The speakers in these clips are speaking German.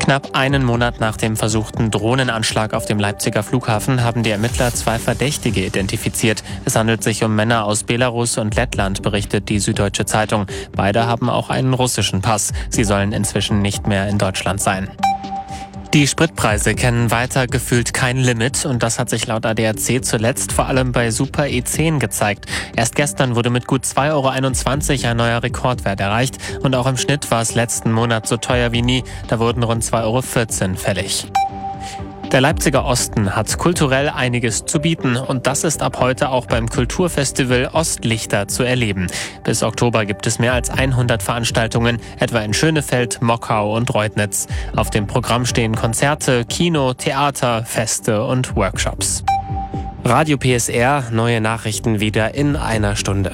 Knapp einen Monat nach dem versuchten Drohnenanschlag auf dem Leipziger Flughafen haben die Ermittler 2 Verdächtige identifiziert. Es handelt sich um Männer aus Belarus und Lettland, berichtet die Süddeutsche Zeitung. Beide haben auch einen russischen Pass. Sie sollen inzwischen nicht mehr in Deutschland sein. Die Spritpreise kennen weiter gefühlt kein Limit und das hat sich laut ADAC zuletzt vor allem bei Super E10 gezeigt. Erst gestern wurde mit gut 2,21 € ein neuer Rekordwert erreicht und auch im Schnitt war es letzten Monat so teuer wie nie, da wurden rund 2,14 € fällig. Der Leipziger Osten hat kulturell einiges zu bieten und das ist ab heute auch beim Kulturfestival Ostlichter zu erleben. Bis Oktober gibt es mehr als 100 Veranstaltungen, etwa in Schönefeld, Mockau und Reutnitz. Auf dem Programm stehen Konzerte, Kino, Theater, Feste und Workshops. Radio PSR, neue Nachrichten wieder in einer Stunde.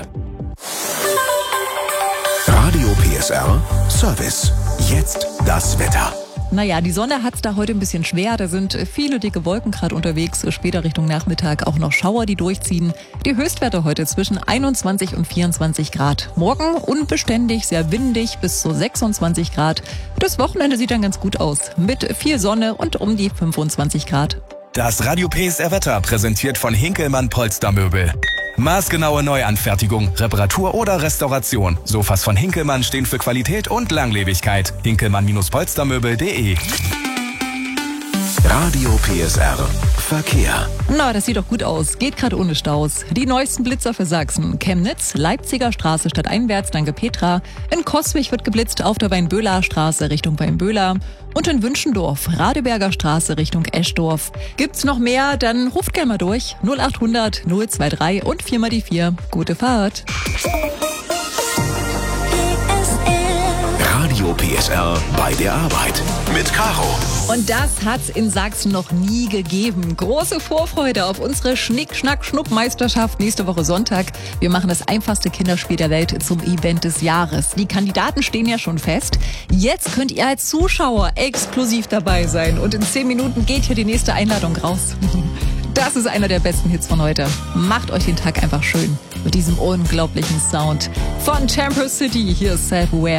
Radio PSR Service. Jetzt das Wetter. Naja, die Sonne hat's da heute ein bisschen schwer. Da sind viele dicke Wolken gerade unterwegs. Später Richtung Nachmittag auch noch Schauer, die durchziehen. Die Höchstwerte heute zwischen 21 und 24 Grad. Morgen unbeständig, sehr windig bis zu 26 Grad. Das Wochenende sieht dann ganz gut aus. Mit viel Sonne und um die 25 Grad. Das Radio PSR Wetter präsentiert von Hinkelmann Polstermöbel. Maßgenaue Neuanfertigung, Reparatur oder Restauration. Sofas von Hinkelmann stehen für Qualität und Langlebigkeit. Hinkelmann-polstermöbel.de. Radio PSR Verkehr. Na, das sieht doch gut aus. Geht gerade ohne Staus. Die neuesten Blitzer für Sachsen. Chemnitz, Leipziger Straße stadteinwärts, danke Petra. In Coswig wird geblitzt auf der Weinböhler Straße Richtung Weinböhler. Und in Wünschendorf, Radeberger Straße Richtung Eschdorf. Gibt's noch mehr? Dann ruft gerne mal durch. 0800 023 und 4 mal die 4. Gute Fahrt. Radio PSR bei der Arbeit mit Caro. Und das hat's in Sachsen noch nie gegeben. Große Vorfreude auf unsere Schnick-Schnack-Schnupp-Meisterschaft nächste Woche Sonntag. Wir machen das einfachste Kinderspiel der Welt zum Event des Jahres. Die Kandidaten stehen ja schon fest. Jetzt könnt ihr als Zuschauer exklusiv dabei sein. Und in 10 Minuten geht hier die nächste Einladung raus. Das ist einer der besten Hits von heute. Macht euch den Tag einfach schön mit diesem unglaublichen Sound von Temper City. Hier ist Self-Aware.